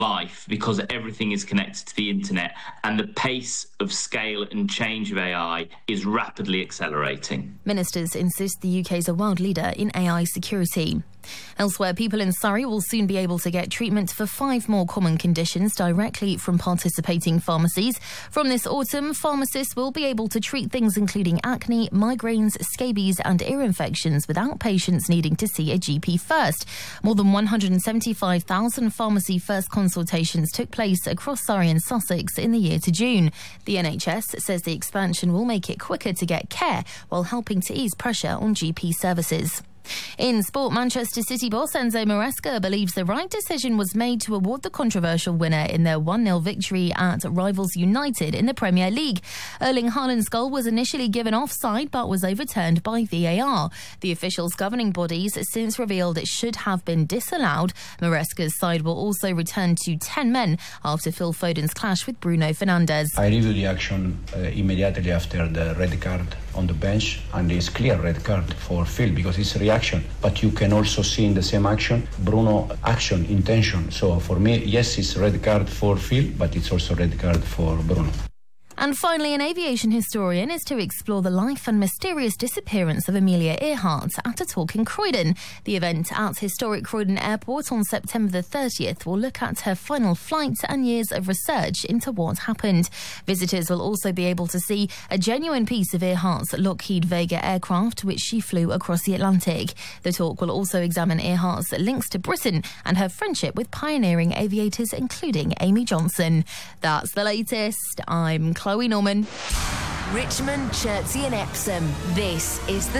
life because everything is connected to the internet, and the pace of scale and change of AI is rapidly accelerating. Ministers insist the UK is a world leader in AI security. Elsewhere, people in Surrey will soon be able to get treatment for 5 more common conditions directly from participating pharmacies. From this autumn, pharmacists will be able to treat things including acne, migraines, scabies and ear infections without patients needing to see a GP first. More than 175,000 pharmacy first consultations took place across Surrey and Sussex in the year to June. The NHS says the expansion will make it quicker to get care while helping to ease pressure on GP services. In sport, Manchester City boss Enzo Maresca believes the right decision was made to award the controversial winner in their 1-0 victory at rivals United in the Premier League. Erling Haaland's goal was initially given offside but was overturned by VAR. The officials' governing bodies since revealed it should have been disallowed. Maresca's side will also return to 10 men after Phil Foden's clash with Bruno Fernandes. I reviewed the action immediately after the red card on the bench, and it's clear red card for Phil because it's a reaction. But you can also see in the same action Bruno action, intention. So for me, yes, it's red card for Phil, but it's also red card for Bruno. And finally, an aviation historian is to explore the life and mysterious disappearance of Amelia Earhart at a talk in Croydon. The event at historic Croydon Airport on September the 30th will look at her final flight and years of research into what happened. Visitors will also be able to see a genuine piece of Earhart's Lockheed Vega aircraft, which she flew across the Atlantic. The talk will also examine Earhart's links to Britain and her friendship with pioneering aviators, including Amy Johnson. That's the latest. I'm Chloe Norman. Richmond, Chertsey and Epsom. This is the